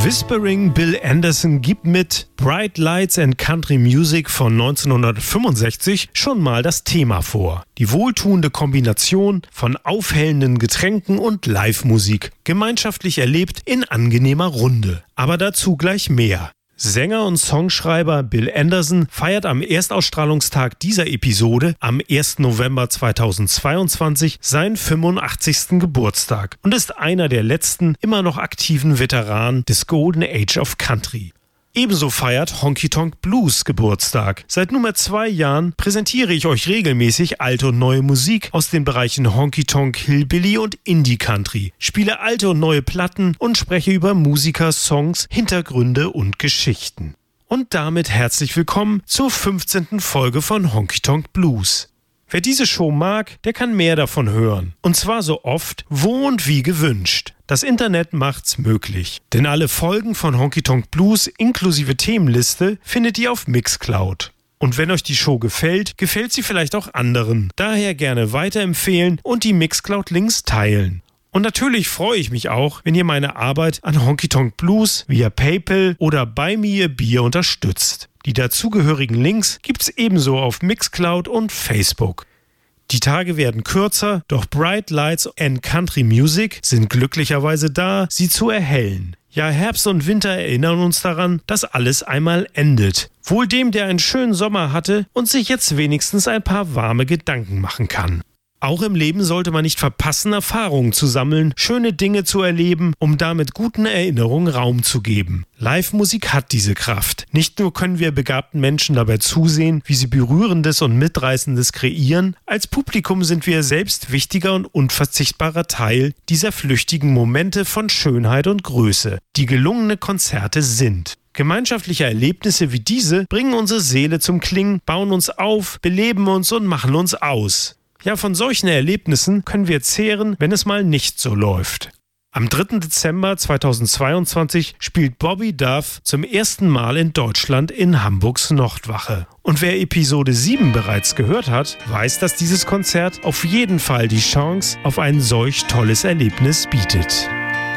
Whispering Bill Anderson gibt mit Bright Lights and Country Music von 1965 schon mal das Thema vor. Die wohltuende Kombination von aufhellenden Getränken und Live-Musik, gemeinschaftlich erlebt in angenehmer Runde. Aber dazu gleich mehr. Sänger und Songschreiber Bill Anderson feiert am Erstausstrahlungstag dieser Episode am 1. November 2022 seinen 85. Geburtstag und ist einer der letzten immer noch aktiven Veteranen des Golden Age of Country. Ebenso feiert Honky Tonk Blues Geburtstag. Seit nunmehr 2 Jahren präsentiere ich euch regelmäßig alte und neue Musik aus den Bereichen Honky Tonk, Hillbilly und Indie Country, spiele alte und neue Platten und spreche über Musiker, Songs, Hintergründe und Geschichten. Und damit herzlich willkommen zur 15. Folge von Honky Tonk Blues. Wer diese Show mag, der kann mehr davon hören. Und zwar so oft, wo und wie gewünscht. Das Internet macht's möglich. Denn alle Folgen von Honky Tonk Blues inklusive Themenliste findet ihr auf Mixcloud. Und wenn euch die Show gefällt, gefällt sie vielleicht auch anderen. Daher gerne weiterempfehlen und die Mixcloud-Links teilen. Und natürlich freue ich mich auch, wenn ihr meine Arbeit an Honky Tonk Blues via PayPal oder Buy Me a Beer unterstützt. Die dazugehörigen Links gibt's ebenso auf Mixcloud und Facebook. Die Tage werden kürzer, doch Bright Lights and Country Music sind glücklicherweise da, sie zu erhellen. Ja, Herbst und Winter erinnern uns daran, dass alles einmal endet. Wohl dem, der einen schönen Sommer hatte und sich jetzt wenigstens ein paar warme Gedanken machen kann. Auch im Leben sollte man nicht verpassen, Erfahrungen zu sammeln, schöne Dinge zu erleben, um damit guten Erinnerungen Raum zu geben. Live-Musik hat diese Kraft. Nicht nur können wir begabten Menschen dabei zusehen, wie sie Berührendes und Mitreißendes kreieren, als Publikum sind wir selbst wichtiger und unverzichtbarer Teil dieser flüchtigen Momente von Schönheit und Größe, die gelungene Konzerte sind. Gemeinschaftliche Erlebnisse wie diese bringen unsere Seele zum Klingen, bauen uns auf, beleben uns und machen uns aus. Ja, von solchen Erlebnissen können wir zehren, wenn es mal nicht so läuft. Am 3. Dezember 2022 spielt Bobby Duff zum ersten Mal in Deutschland in Hamburgs Nordwache. Und wer Episode 7 bereits gehört hat, weiß, dass dieses Konzert auf jeden Fall die Chance auf ein solch tolles Erlebnis bietet.